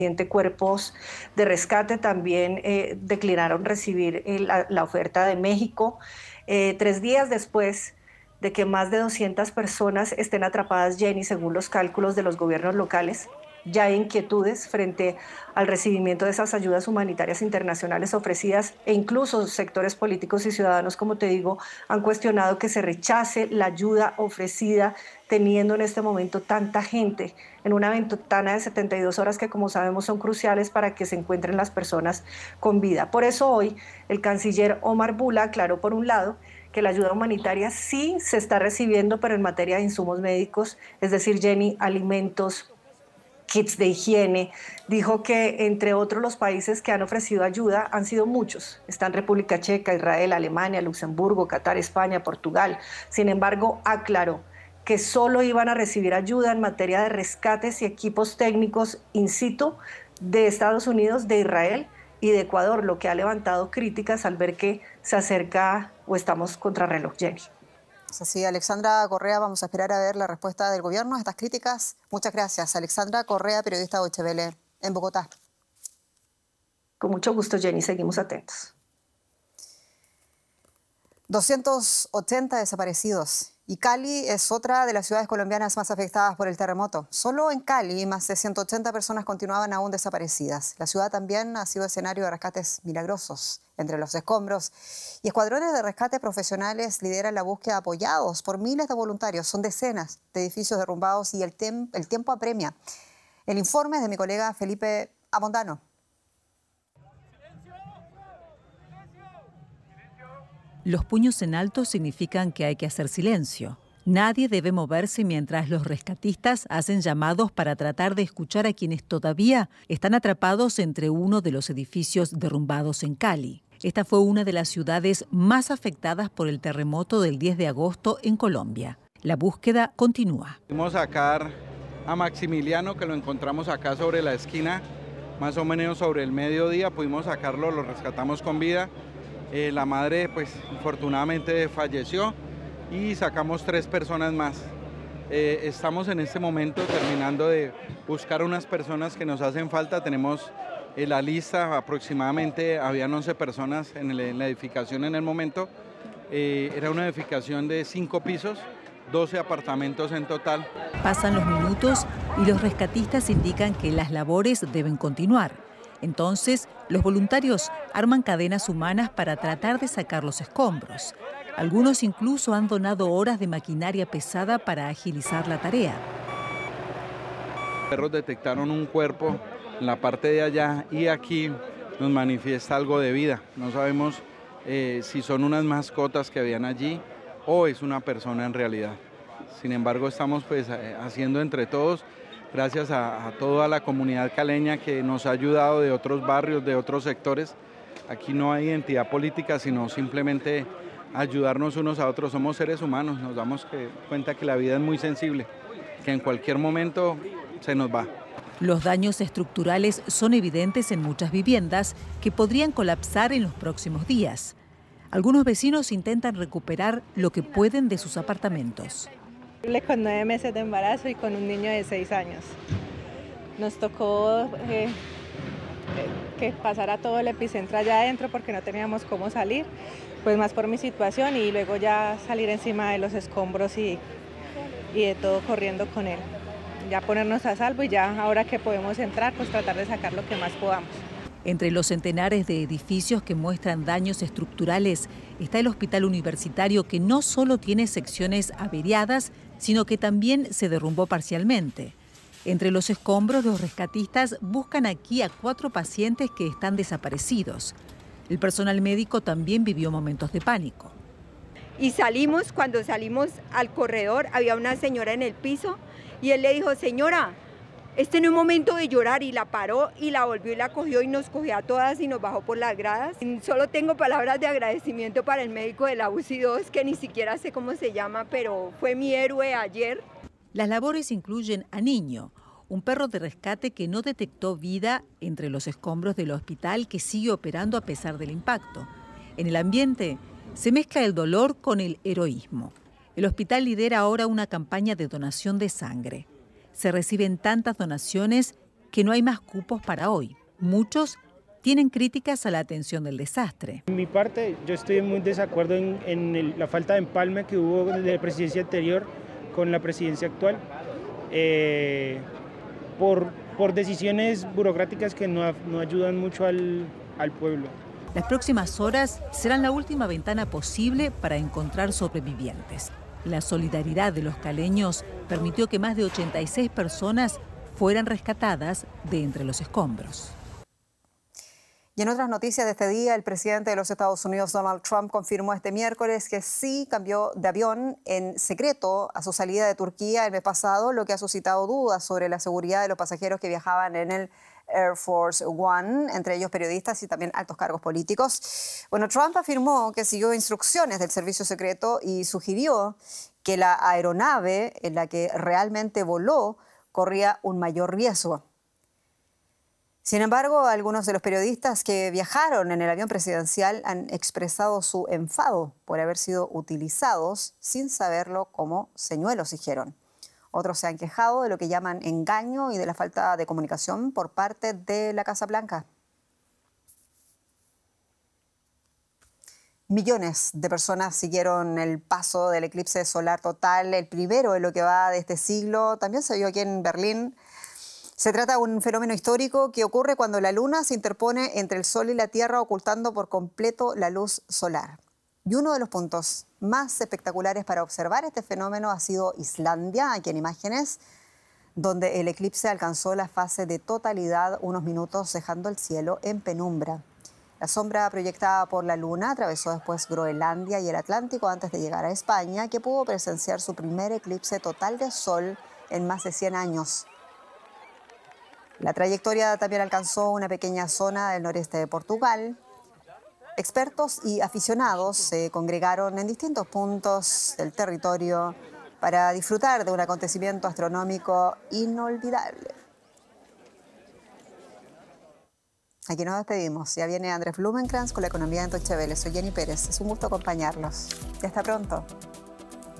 Cuerpos de rescate también declinaron recibir la oferta de México. 3 días después de que más de 200 personas estén atrapadas, Jenny, según los cálculos de los gobiernos locales, ya hay inquietudes frente al recibimiento de esas ayudas humanitarias internacionales ofrecidas, e incluso sectores políticos y ciudadanos, como te digo, han cuestionado que se rechace la ayuda ofrecida, teniendo en este momento tanta gente en una ventana de 72 horas que, como sabemos, son cruciales para que se encuentren las personas con vida. Por eso hoy el canciller Omar Bula aclaró, por un lado, que la ayuda humanitaria sí se está recibiendo, pero en materia de insumos médicos, es decir, Jenny, alimentos, kits de higiene. Dijo que, entre otros, los países que han ofrecido ayuda han sido muchos. Están República Checa, Israel, Alemania, Luxemburgo, Qatar, España, Portugal. Sin embargo, aclaró que solo iban a recibir ayuda en materia de rescates y equipos técnicos in situ de Estados Unidos, de Israel y de Ecuador, lo que ha levantado críticas al ver que se acerca o estamos contrarreloj, Jenny. Es así, Alexandra Correa, vamos a esperar a ver la respuesta del gobierno a estas críticas. Muchas gracias. Alexandra Correa, periodista de Deutsche Welle en Bogotá. Con mucho gusto, Jenny, seguimos atentos. 280 desaparecidos. Y Cali es otra de las ciudades colombianas más afectadas por el terremoto. Solo en Cali, más de 180 personas continuaban aún desaparecidas. La ciudad también ha sido escenario de rescates milagrosos entre los escombros. Y escuadrones de rescate profesionales lideran la búsqueda apoyados por miles de voluntarios. Son decenas de edificios derrumbados y el tiempo apremia. El informe es de mi colega Felipe Abondano. Los puños en alto significan que hay que hacer silencio. Nadie debe moverse mientras los rescatistas hacen llamados para tratar de escuchar a quienes todavía están atrapados entre uno de los edificios derrumbados en Cali. Esta fue una de las ciudades más afectadas por el terremoto del 10 de agosto en Colombia. La búsqueda continúa. Vamos a sacar a Maximiliano, que lo encontramos acá sobre la esquina, más o menos sobre el mediodía. Pudimos sacarlo, lo rescatamos con vida. La madre, pues, infortunadamente falleció y sacamos 3 personas más. Estamos en este momento terminando de buscar unas personas que nos hacen falta. Tenemos la lista, aproximadamente habían 11 personas en la edificación en el momento. Era una edificación de 5 pisos, 12 apartamentos en total. Pasan los minutos y los rescatistas indican que las labores deben continuar. Entonces, los voluntarios arman cadenas humanas para tratar de sacar los escombros. Algunos incluso han donado horas de maquinaria pesada para agilizar la tarea. Los perros detectaron un cuerpo en la parte de allá y aquí nos manifiesta algo de vida. No sabemos si son unas mascotas que habían allí o es una persona en realidad. Sin embargo, estamos pues haciendo entre todos, gracias a toda la comunidad caleña que nos ha ayudado, de otros barrios, de otros sectores. Aquí no hay identidad política, sino simplemente ayudarnos unos a otros. Somos seres humanos, nos damos cuenta que la vida es muy sensible, que en cualquier momento se nos va. Los daños estructurales son evidentes en muchas viviendas que podrían colapsar en los próximos días. Algunos vecinos intentan recuperar lo que pueden de sus apartamentos. Con 9 meses de embarazo y con un niño de 6 años. Nos tocó que pasara todo el epicentro allá adentro porque no teníamos cómo salir, pues más por mi situación, y luego ya salir encima de los escombros y de todo corriendo con él. Ya ponernos a salvo y ya ahora que podemos entrar, pues tratar de sacar lo que más podamos. Entre los centenares de edificios que muestran daños estructurales está el hospital universitario, que no solo tiene secciones averiadas, sino que también se derrumbó parcialmente. Entre los escombros, los rescatistas buscan aquí a 4 pacientes que están desaparecidos. El personal médico también vivió momentos de pánico. Y cuando salimos al corredor, había una señora en el piso y él le dijo: señora, este no es momento de llorar, y la paró y la volvió y la cogió y nos cogió a todas y nos bajó por las gradas. Solo tengo palabras de agradecimiento para el médico de la UCI 2, que ni siquiera sé cómo se llama, pero fue mi héroe ayer. Las labores incluyen a Niño, un perro de rescate que no detectó vida entre los escombros del hospital, que sigue operando a pesar del impacto. En el ambiente se mezcla el dolor con el heroísmo. El hospital lidera ahora una campaña de donación de sangre. Se reciben tantas donaciones que no hay más cupos para hoy. Muchos tienen críticas a la atención del desastre. En mi parte, yo estoy muy desacuerdo en la falta de empalme que hubo de la presidencia anterior con la presidencia actual, por decisiones burocráticas que no ayudan mucho al pueblo. Las próximas horas serán la última ventana posible para encontrar sobrevivientes. La solidaridad de los caleños permitió que más de 86 personas fueran rescatadas de entre los escombros. Y en otras noticias de este día, el presidente de los Estados Unidos, Donald Trump, confirmó este miércoles que sí cambió de avión en secreto a su salida de Turquía el mes pasado, lo que ha suscitado dudas sobre la seguridad de los pasajeros que viajaban en el Air Force One, entre ellos periodistas y también altos cargos políticos. Bueno, Trump afirmó que siguió instrucciones del servicio secreto y sugirió que la aeronave en la que realmente voló corría un mayor riesgo. Sin embargo, algunos de los periodistas que viajaron en el avión presidencial han expresado su enfado por haber sido utilizados sin saberlo como señuelos, dijeron. Otros se han quejado de lo que llaman engaño y de la falta de comunicación por parte de la Casa Blanca. Millones de personas siguieron el paso del eclipse solar total, el primero en lo que va de este siglo. También se vio aquí en Berlín. Se trata de un fenómeno histórico que ocurre cuando la luna se interpone entre el sol y la tierra, ocultando por completo la luz solar. Y uno de los puntos más espectaculares para observar este fenómeno ha sido Islandia, aquí en imágenes, donde el eclipse alcanzó la fase de totalidad unos minutos, dejando el cielo en penumbra. La sombra proyectada por la luna atravesó después Groenlandia y el Atlántico antes de llegar a España, que pudo presenciar su primer eclipse total de sol en más de 100 años. La trayectoria también alcanzó una pequeña zona del noreste de Portugal. Expertos y aficionados se congregaron en distintos puntos del territorio para disfrutar de un acontecimiento astronómico inolvidable. Aquí nos despedimos. Ya viene Andrés Blumenkrantz con la economía en Deutsche Welle. Soy Jenny Pérez. Es un gusto acompañarlos. Y hasta pronto.